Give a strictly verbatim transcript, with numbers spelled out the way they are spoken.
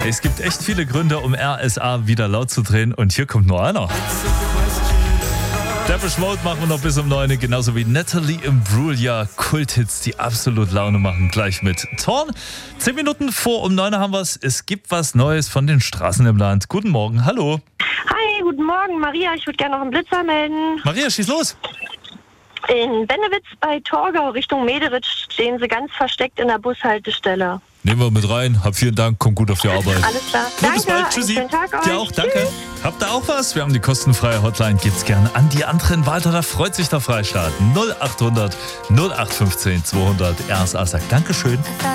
Es gibt echt viele Gründe, um R S A wieder laut zu drehen und hier kommt nur einer. Depeche Mode machen wir noch bis um neun, genauso wie Natalie Imbruglia, Kulthits, die absolut Laune machen, gleich mit Torn. Zehn Minuten vor um neun haben wir es. Es gibt was Neues von den Straßen im Land. Guten Morgen, hallo. Hi, guten Morgen, Maria. Ich würde gerne noch einen Blitzer melden. Maria, schieß los. In Bennewitz bei Torgau Richtung Mederitsch stehen sie ganz versteckt in der Bushaltestelle. Nehmen wir mit rein. Hab vielen Dank, kommt gut auf die Arbeit. Alles klar. Ja, Danke. bis bald. Tschüssi. Einen schönen Tag Dir euch. auch, danke. Habt ihr auch was? Wir haben die kostenfreie Hotline. Gibt's gerne an die anderen weiter. Da freut sich der Freistaat. null acht hundert null acht fünfzehn zweihundert. R S A sagt Dankeschön.